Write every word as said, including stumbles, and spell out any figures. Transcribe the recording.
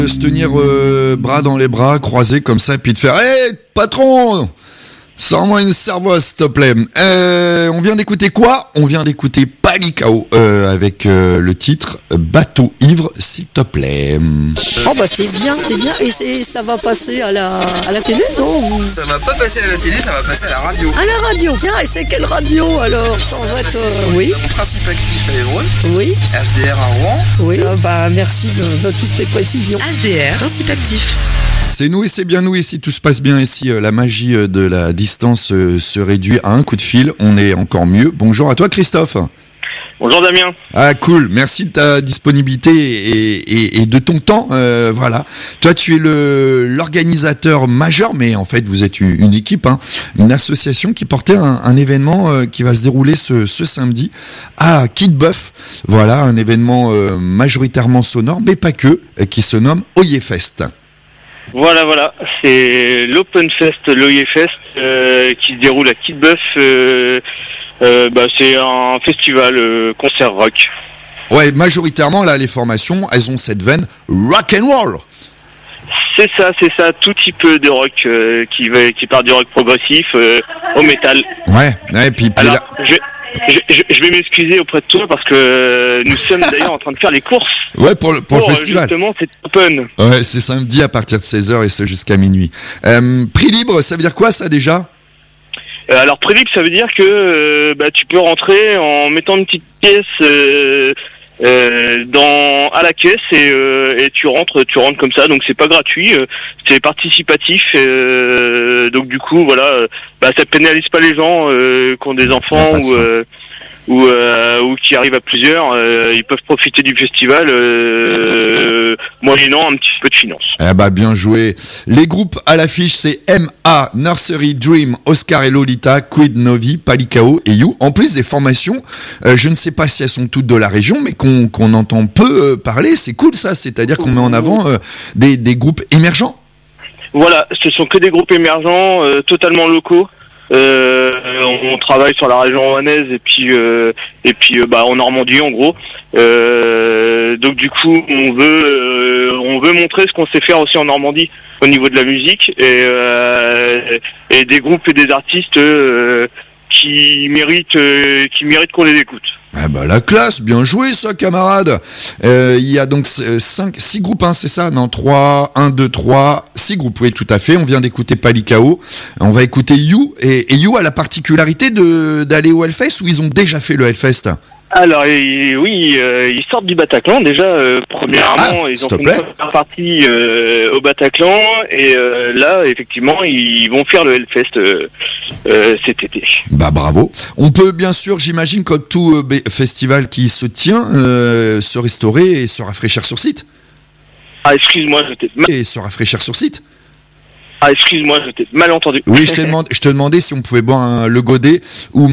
Se tenir euh, bras dans les bras, croisés comme ça, et puis de faire « Hé, hey, patron, sors-moi une servoise, s'il te plaît. Euh, » On vient d'écouter quoi ? On vient d'écouter Palikao euh, avec euh, le titre « Bateau ivre, s'il te plaît. » Oh bah c'est bien, c'est bien. Et c'est, ça va passer à la, à la télé, non ? Ça va pas passer à la télé, ça va passer à la radio. À la radio, tiens, et c'est quelle radio alors ? Sans être... Euh, oui. Mon principe actif à Évreux. Oui. H D R à Rouen. Oui. Ah, bah merci de, de toutes ces précisions. H D R, principe actif. C'est nous et c'est bien nous, et si tout se passe bien, et si euh, la magie euh, de la distance euh, se réduit à un coup de fil, on est encore mieux. Bonjour à toi Christophe. Bonjour Damien. Ah cool, merci de ta disponibilité et, et, et de ton temps. Euh, voilà, toi tu es le l'organisateur majeur, mais en fait vous êtes une équipe, hein, une association qui portait un, un événement euh, qui va se dérouler ce, ce samedi à Kidbuff. Voilà, un événement euh, majoritairement sonore, mais pas que, euh, qui se nomme Oyefest. Voilà, voilà, c'est l'Openfest, l'Oyefest, euh, qui se déroule à Kidbuff. Euh, euh, bah, c'est un festival euh, concert rock. Ouais, majoritairement là, les formations, elles ont cette veine rock and roll. C'est ça, c'est ça, tout type de rock euh, qui va, qui part du rock progressif euh, au métal. Ouais, ouais, puis, puis Alors, là... je, je, je vais m'excuser auprès de toi parce que nous sommes d'ailleurs en train de faire les courses. Ouais, pour le, pour pour le festival. Justement, c'est open. Ouais, c'est samedi à partir de seize heures et ce jusqu'à minuit. Euh, prix libre, ça veut dire quoi ça déjà ? Euh, alors prix libre, ça veut dire que euh, bah, tu peux rentrer en mettant une petite pièce euh, euh, dans à la caisse et, euh, et tu rentres, tu rentres comme ça. Donc c'est pas gratuit, euh, c'est participatif. Euh, donc du coup, voilà, euh, bah, ça pénalise pas les gens euh, qui ont des enfants ou euh, ou, euh, ou qui arrivent à plusieurs. Euh, ils peuvent profiter du festival euh, moyennant un petit peu de finances. Eh bah bien joué. Les groupes à l'affiche, c'est M A, Nursery, Dream, Oscar et Lolita, Quid, Novi, Palikao et You. En plus des formations, euh, je ne sais pas si elles sont toutes de la région, mais qu'on, qu'on entend peu euh, parler. C'est cool ça, c'est-à-dire qu'on met en avant euh, des, des groupes émergents. Voilà, ce sont que des groupes émergents, euh, totalement locaux. Euh, on travaille sur la région rouennaise et puis euh, et puis euh, bah en Normandie en gros. Euh, donc du coup on veut euh, on veut montrer ce qu'on sait faire aussi en Normandie au niveau de la musique et euh, et des groupes et des artistes euh, qui méritent euh, qui méritent qu'on les écoute. Ah bah la classe, bien joué ça camarade. Euh, il y a donc cinq, six groupes, hein, c'est ça ? Non, trois, un, deux, trois, six groupes, oui tout à fait. On vient d'écouter Palikao, on va écouter You. Et, et You a la particularité de, d'aller au Hellfest ou ils ont déjà fait le Hellfest ? Alors et, oui, euh, ils sortent du Bataclan déjà. Euh, premièrement, Ah, ils ont s'il fait te une plaît. première partie euh, au Bataclan et euh, là, effectivement, ils vont faire le Hellfest euh, euh, cet été. Bah bravo. On peut bien sûr, j'imagine, comme tout euh, b- festival qui se tient, euh, se restaurer et se rafraîchir sur site. Ah, excuse-moi, je t'ai mal... Et se rafraîchir sur site. ah, excuse-moi, je t'ai mal entendu. Oui, je te demande, je te demandais si on pouvait boire un, le godet ou